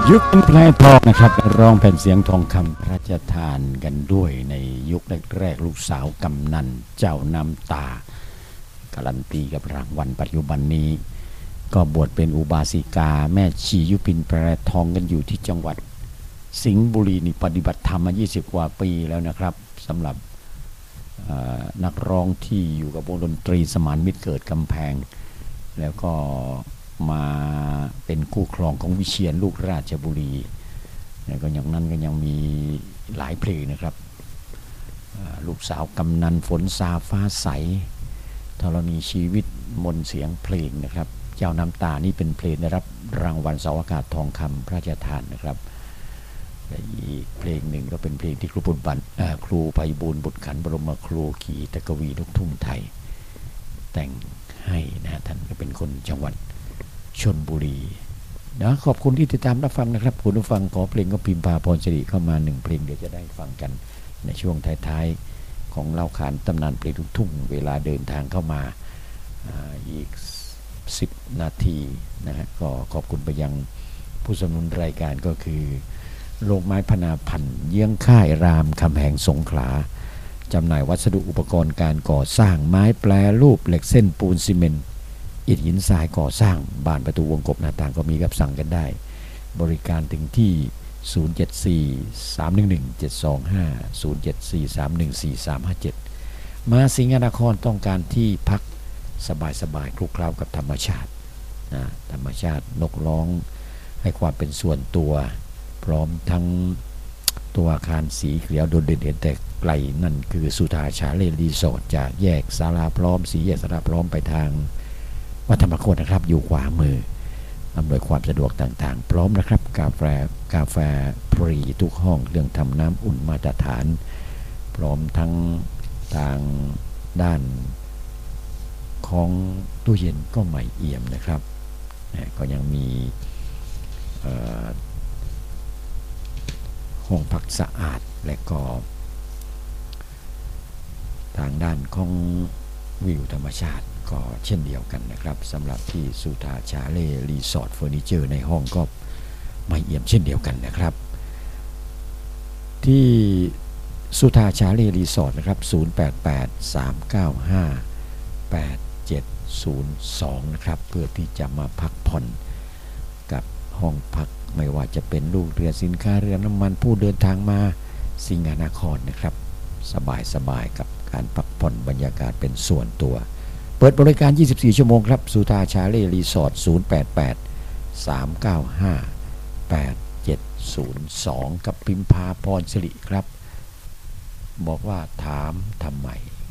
ยุคเป็นแพลทองนะครับร้องแผ่นเสียงทองคำพระราชทานกันด้วยในยุคแรกๆลูกสาวกำนันเจ้าน้ำตาการันตีกับรางวัลปัจจุบันนี้ก็บวชเป็นอุบาสิกาแม่ชียุพินแพรทองกันอยู่ที่จังหวัดสิงห์บุรีนี่ปฏิบัติธรรมมา20กว่าปีแล้วนะครับสำหรับนักร้องที่อยู่กับวงดนตรีสมานมิตรเกิดกำแพงแล้วก็มาเป็นคู่ครองของวิเชียรลูกราชบุรีแล้วก็อย่างนั้นก็ยังมีหลายเพลงนะครับลูกสาวกำนันฝนซาฟ้าใสธรณีชีวิตมนเสียงเพลงนะครับเจ้าน้ำตานี่เป็นเพลงได้รับรางวัลเสาอากาศทองคำพระราชทานนะครับและอีกเพลงหนึ่งก็เป็นเพลงที่ครูไพบูลย์บุตรขันบรมครูขีตกวีลูกทุ่งไทยแต่งให้นะท่านก็เป็นคนจังหวัดชลบุรีนะขอบคุณที่ติดตามรับฟังนะครับคุณผู้ฟังขอเพลงก็พิมพ์พาพรสิริเข้ามา1เพลงเดี๋ยวจะได้ฟังกันในช่วงท้ายๆของเล่าขานตำนานเพลงลูกทุ่งเวลาเดินทางเข้ามาอีก10นาทีนะฮะก็ขอบคุณไปยังผู้สนับสนุนรายการก็คือโรงไม้พนาพันธ์เยื้องค่ายรามคำแหงสงขลาจำหน่ายวัสดุอุปกรณ์การก่อสร้างไม้แปรรูปเหล็กเส้นปูนซีเมนต์อิฐหินทรายก่อสร้างบานประตูวงกบหน้าต่างก็มีครับสั่งกันได้บริการถึงที่074 311 725 074 314 357มาสิงห์นครต้องการที่พักสบายๆคลุกเคล้ากับธรรมชาตินะธรรมชาตินกร้องให้ความเป็นส่วนตัวพร้อมทั้งตัวอาคารสีเขียวโดดเด่นแต่ไกลนั่นคือสุธาชาเลรีสอร์ทจากแยกสาราพร้อมสีแยกสาราพร้อมไปทางวัดธรรมโคตรนะครับอยู่ขวามืออำนวยความสะดวกต่างๆพร้อมนะครับกาแฟฟรีทุกห้องเรื่องทำน้ำอุ่นมาตรฐานพร้อมทั้งทางด้านของตู้เย็นก็ใหม่เอี่ยมนะครับก็ยังมีห้องพักสะอาดและก็ทางด้านของวิวธรรมชาติก็เช่นเดียวกันนะครับสำหรับที่สุธาชาเล่รีสอร์ทเฟอร์นิเจอร์ในห้องก็ไม่เอี่ยมเช่นเดียวกันนะครับที่สุธาชาเล่รีสอร์ทนะครับ0883958702นะครับเพื่อที่จะมาพักผ่อนกับห้องพักไม่ว่าจะเป็นลูกเรือสินค้าเรือน้ำมันผู้เดินทางมาสิงห์นครนะครับสบายกับการพักผ่อนบรรยากาศเป็นส่วนตัวเปิดบริการ24ชั่วโมงครับสุธาชาเล่รีสอร์ท0883958702กับพิมพาพรสิริครับบอกว่าถามทำไม